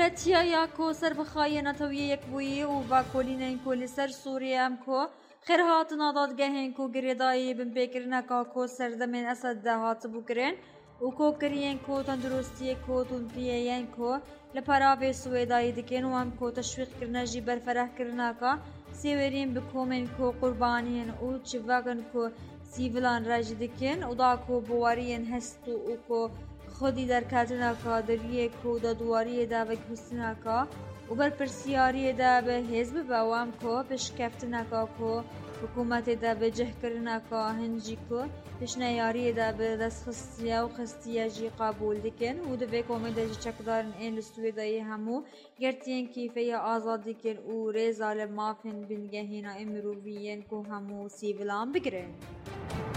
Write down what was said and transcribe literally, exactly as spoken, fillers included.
دولتیا یا کو سر بخای نتویه یک بویی و با کلین کلی سر سوریه ام کو خیرهات ناداد گهین کو گریدایی بن بکرنا کا کو سردمن اسد دهات بکرن و کو کرین کو تندرستی کو تندریین کو لپراوی سویدایی دکن و ام کو تشویق کرنا جی برفرح کرنا کا سیورین بکومن کو قربانین و چواگن کو سیولان راج دکن و دا کو بوارین هستو و کو خودی در کاتنا کا دریه کو دا دواری دا و کستنا کا و بر پرسیاری دا به حزب باوام کو پشکفتنا کا کو حکومت دا به جه کرنا کا هنجی کو پشنیاری دا به دست خستیا و خستیا جی قبول دکن و دا به کومه دا جی چکدارن این لستوی دایی همو گرتین کیفه آزاد دکن و ریزال مافن بنگهینا امروویین کو همو سیولان بگرن.